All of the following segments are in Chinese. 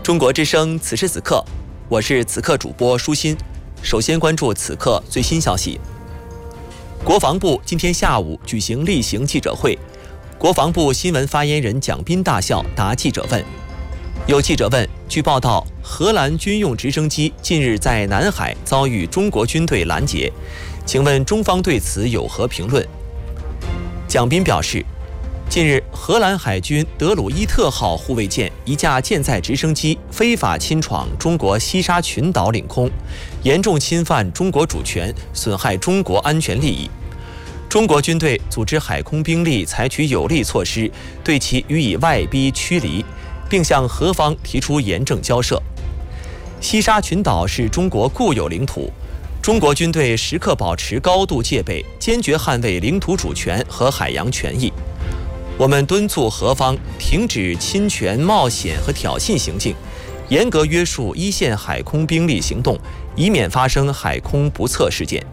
中国之声此时此刻，我是此刻主播舒心。首先关注此刻最新消息。国防部今天下午举行例行记者会，国防部新闻发言人蒋斌大校答记者问。有记者问，据报道，荷兰军用直升机近日在南海遭遇中国军队拦截，请问中方对此有何评论？蒋斌表示，近日，荷兰海军德鲁伊特号护卫舰一架舰载直升机非法侵闯中国西沙群岛领空，严重侵犯中国主权，损害中国安全利益。中国军队组织海空兵力采取有力措施，对其予以外逼驱离，并向荷方提出严正交涉。西沙群岛是中国固有领土，中国军队时刻保持高度戒备，坚决捍卫领土主权和海洋权益。我们敦促荷方停止侵权冒险和挑衅行径，严格约束一线海空兵力行动，以免发生海空不测事件。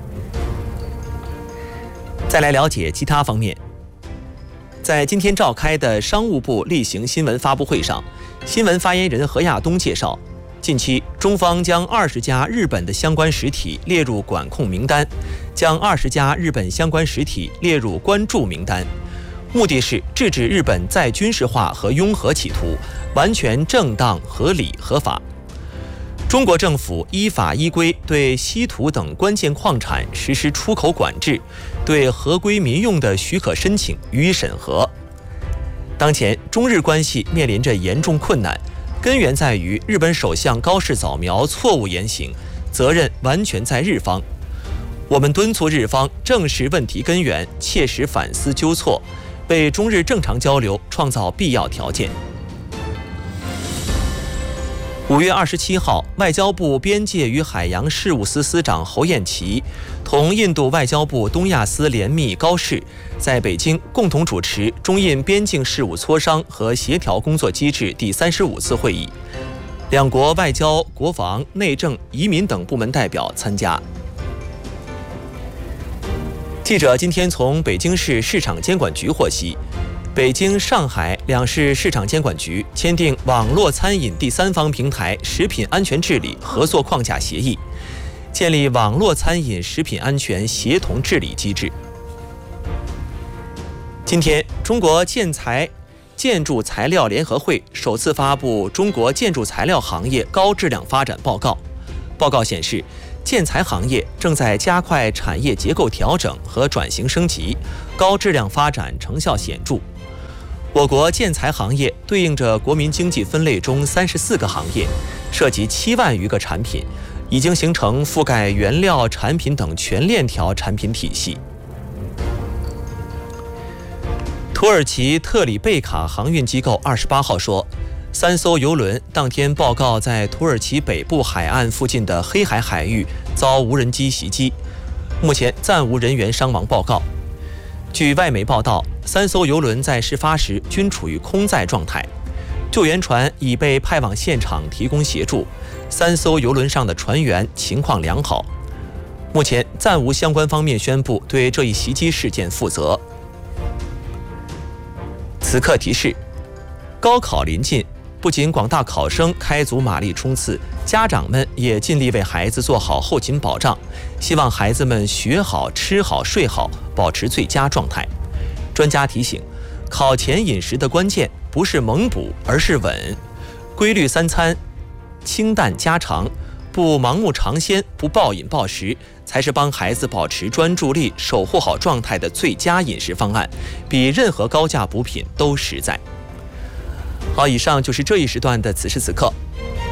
再来了解其他方面。在今天召开的商务部例行新闻发布会上，新闻发言人何亚东介绍，近期中方将20家日本的相关实体列入管控名单，将20家日本相关实体列入关注名单。目的是制止日本再军事化和拥核企图，完全正当、合理、合法。中国政府依法依规对稀土等关键矿产实施出口管制，对合规民用的许可申请予以审核。当前中日关系面临着严重困难，根源在于日本首相高市早苗错误言行，责任完全在日方。我们敦促日方正视问题根源，切实反思纠错，为中日正常交流创造必要条件。5月27号，外交部边界与海洋事务司司长侯彦奇同印度外交部东亚司联秘高士在北京共同主持中印边境事务磋商和协调工作机制第35次会议，两国外交、国防、内政、移民等部门代表参加。记者今天从北京市市场监管局获悉，北京、上海两市市场监管局签订网络餐饮第三方平台食品安全治理合作框架协议，建立网络餐饮食品安全协同治理机制。今天，中国建筑材料联合会首次发布《中国建筑材料行业高质量发展报告》。报告显示，建材行业正在加快产业结构调整和转型升级，高质量发展成效显著。我国建材行业对应着国民经济分类中34个行业，涉及7万余个产品，已经形成覆盖原料、产品等全链条产品体系。土耳其特里贝卡航运机构28号说，3艘邮轮当天报告在土耳其北部海岸附近的黑海海域遭无人机袭击，目前暂无人员伤亡报告。据外媒报道，3艘邮轮在事发时均处于空载状态，救援船已被派往现场提供协助，3艘邮轮上的船员情况良好。目前暂无相关方面宣布对这一袭击事件负责。此刻提示：高考临近，不仅广大考生开足马力冲刺，家长们也尽力为孩子做好后勤保障，希望孩子们学好、吃好、睡好，保持最佳状态。专家提醒，考前饮食的关键不是猛补，而是稳。规律3餐，清淡家常，不盲目尝鲜，不暴饮暴食，才是帮孩子保持专注力、守护好状态的最佳饮食方案，比任何高价补品都实在。好，以上就是这一时段的此时此刻。